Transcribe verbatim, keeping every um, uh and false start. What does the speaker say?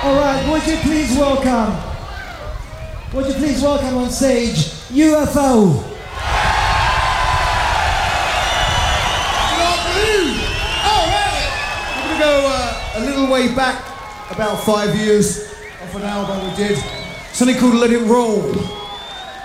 All right, would you please welcome, would you please welcome on stage, U F O. All right, we're gonna go uh, a little way back, about five years, off an album we did, something called Let It Roll.